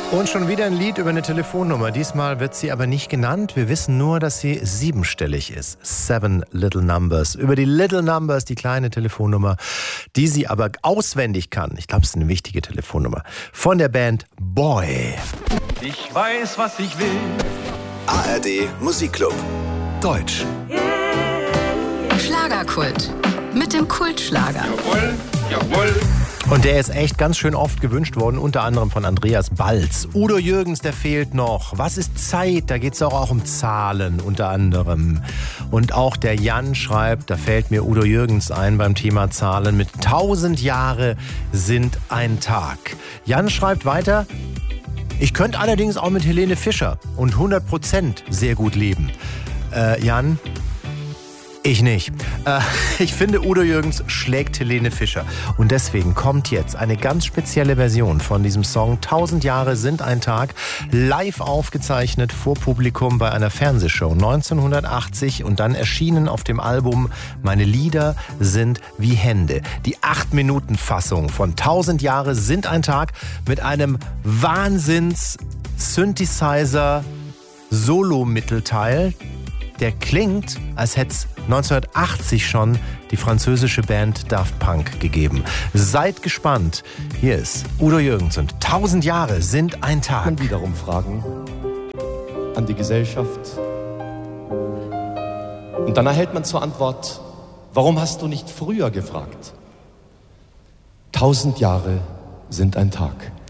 Und schon wieder ein Lied über eine Telefonnummer. Diesmal wird sie aber nicht genannt. Wir wissen nur, dass sie siebenstellig ist. 7 Little Numbers. Über die Little Numbers, die kleine Telefonnummer, die sie aber auswendig kann. Ich glaube, es ist eine wichtige Telefonnummer. Von der Band Boy. Ich weiß, was ich will. ARD Musikclub. Deutsch. Schlagerkult. Mit dem Kultschlager. Jawohl, jawohl. Und der ist echt ganz schön oft gewünscht worden, unter anderem von Andreas Balz. Udo Jürgens, der fehlt noch. Was ist Zeit? Da geht es auch um Zahlen unter anderem. Und auch der Jan schreibt, da fällt mir Udo Jürgens ein beim Thema Zahlen, mit 1000 Jahre sind ein Tag. Jan schreibt weiter, ich könnte allerdings auch mit Helene Fischer und 100% sehr gut leben. Jan? Ich nicht. Ich finde, Udo Jürgens schlägt Helene Fischer. Und deswegen kommt jetzt eine ganz spezielle Version von diesem Song 1000 Jahre sind ein Tag, live aufgezeichnet vor Publikum bei einer Fernsehshow 1980 und dann erschienen auf dem Album Meine Lieder sind wie Hände. Die 8-Minuten-Fassung von 1000 Jahre sind ein Tag mit einem Wahnsinns-Synthesizer-Solo-Mittelteil. Der klingt, als hätte es 1980 schon die französische Band Daft Punk gegeben. Seid gespannt. Hier ist Udo Jürgens und 1000 Jahre sind ein Tag. Man wiederum Fragen an die Gesellschaft. Und dann erhält man zur Antwort, warum hast du nicht früher gefragt? 1000 Jahre sind ein Tag.